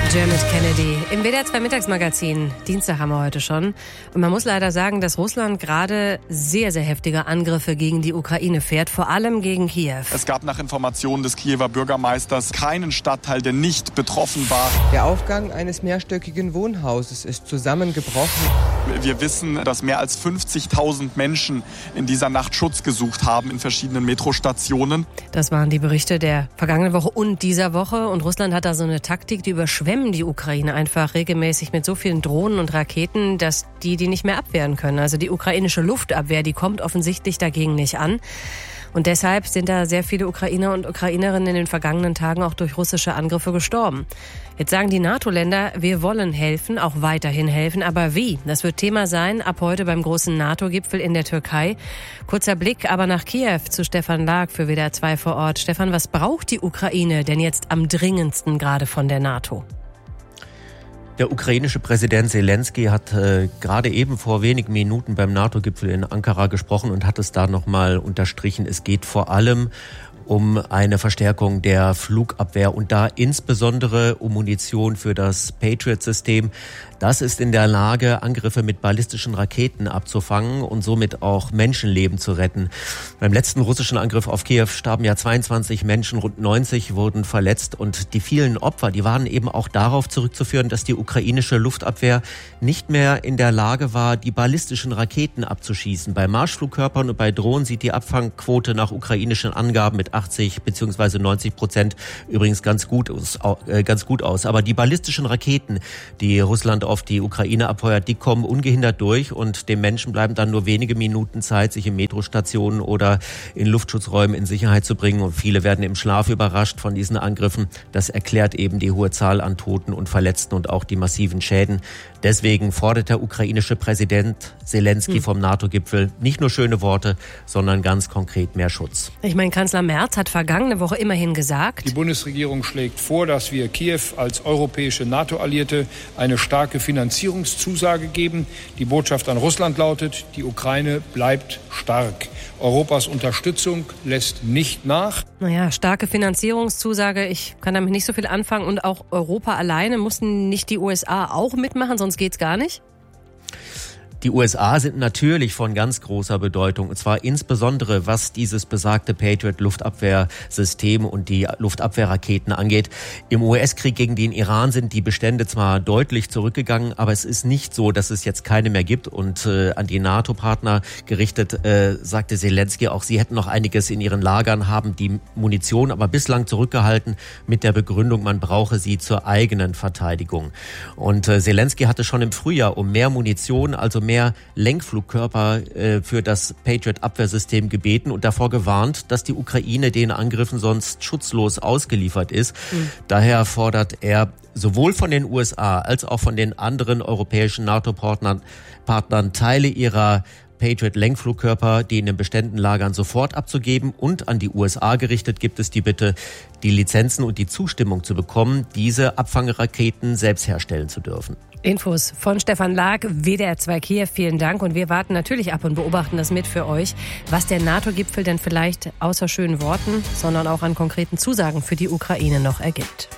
Dermot Kennedy im WDR 2 Mittagsmagazin. Dienstag haben wir heute schon. Und man muss leider sagen, dass Russland gerade sehr, sehr heftige Angriffe gegen die Ukraine fährt, vor allem gegen Kiew. Es gab nach Informationen des Kiewer Bürgermeisters keinen Stadtteil, der nicht betroffen war. Der Aufgang eines mehrstöckigen Wohnhauses ist zusammengebrochen. Wir wissen, dass mehr als 50.000 Menschen in dieser Nacht Schutz gesucht haben in verschiedenen Metrostationen. Das waren die Berichte der vergangenen Woche und dieser Woche. Und Russland hat da so eine Taktik, die überschwemmen die Ukraine einfach regelmäßig mit so vielen Drohnen und Raketen, dass die nicht mehr abwehren können. Also die ukrainische Luftabwehr, die kommt offensichtlich dagegen nicht an. Und deshalb sind da sehr viele Ukrainer und Ukrainerinnen in den vergangenen Tagen auch durch russische Angriffe gestorben. Jetzt sagen die NATO-Länder, wir wollen helfen, auch weiterhin helfen. Aber wie? Das wird Thema sein ab heute beim großen NATO-Gipfel in der Türkei. Kurzer Blick aber nach Kiew zu Stefan Lag für WDR 2 vor Ort. Stefan, was braucht die Ukraine denn jetzt am dringendsten gerade von der NATO? Der ukrainische Präsident Zelensky hat gerade eben vor wenigen Minuten beim NATO-Gipfel in Ankara gesprochen und hat es da nochmal unterstrichen. Es geht vor allem um eine Verstärkung der Flugabwehr und da insbesondere um Munition für das Patriot-System. Das ist in der Lage, Angriffe mit ballistischen Raketen abzufangen und somit auch Menschenleben zu retten. Beim letzten russischen Angriff auf Kiew starben ja 22 Menschen, rund 90 wurden verletzt und die vielen Opfer, die waren eben auch darauf zurückzuführen, dass die ukrainische Luftabwehr nicht mehr in der Lage war, die ballistischen Raketen abzuschießen. Bei Marschflugkörpern und bei Drohnen sieht die Abfangquote nach ukrainischen Angaben mit 80 bzw. 90% übrigens ganz gut aus. Aber die ballistischen Raketen, die Russland auf die Ukraine abfeuert, die kommen ungehindert durch und den Menschen bleiben dann nur wenige Minuten Zeit, sich in Metrostationen oder in Luftschutzräumen in Sicherheit zu bringen. Und viele werden im Schlaf überrascht von diesen Angriffen. Das erklärt eben die hohe Zahl an Toten und Verletzten und auch die massiven Schäden. Deswegen fordert der ukrainische Präsident Zelensky vom NATO-Gipfel nicht nur schöne Worte, sondern ganz konkret mehr Schutz. Ich meine, Kanzler Merz hat vergangene Woche immerhin gesagt, die Bundesregierung schlägt vor, dass wir Kiew als europäische NATO-Alliierte eine starke Finanzierungszusage geben. Die Botschaft an Russland lautet, die Ukraine bleibt stark. Europas Unterstützung lässt nicht nach. Naja, starke Finanzierungszusage, ich kann damit nicht so viel anfangen. Und auch Europa alleine, mussten nicht die USA auch mitmachen, sonst geht's gar nicht? Die USA sind natürlich von ganz großer Bedeutung, und zwar insbesondere was dieses besagte Patriot-Luftabwehrsystem und die Luftabwehrraketen angeht. Im US-Krieg gegen den Iran sind die Bestände zwar deutlich zurückgegangen, aber es ist nicht so, dass es jetzt keine mehr gibt. Und an die NATO-Partner gerichtet sagte Zelensky auch, sie hätten noch einiges in ihren Lagern, haben die Munition aber bislang zurückgehalten mit der Begründung, man brauche sie zur eigenen Verteidigung. Und Zelensky hatte schon im Frühjahr um mehr Munition, also mehr Lenkflugkörper für das Patriot-Abwehrsystem gebeten und davor gewarnt, dass die Ukraine den Angriffen sonst schutzlos ausgeliefert ist. Daher fordert er sowohl von den USA als auch von den anderen europäischen NATO-Partnern Teile ihrer Patriot-Lenkflugkörper, die in den Beständen lagern, sofort abzugeben. Und an die USA gerichtet gibt es die Bitte, die Lizenzen und die Zustimmung zu bekommen, diese Abfangraketen selbst herstellen zu dürfen. Infos von Stefan Lag, WDR 2 Kiew, vielen Dank. Und wir warten natürlich ab und beobachten das mit für euch, was der NATO-Gipfel denn vielleicht außer schönen Worten, sondern auch an konkreten Zusagen für die Ukraine noch ergibt.